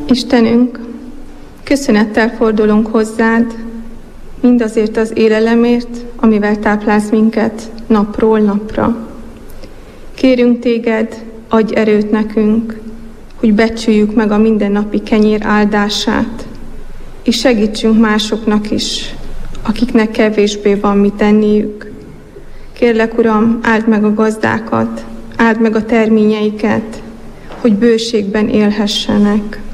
Istenünk, köszönettel fordulunk hozzád, mindazért az élelemért, amivel táplálsz minket napról napra. Kérünk téged, adj erőt nekünk, hogy becsüljük meg a mindennapi kenyér áldását, és segítsünk másoknak is, akiknek kevésbé van mit tenniük. Kérlek, Uram, áld meg a gazdákat, áld meg a terményeiket, hogy bőségben élhessenek.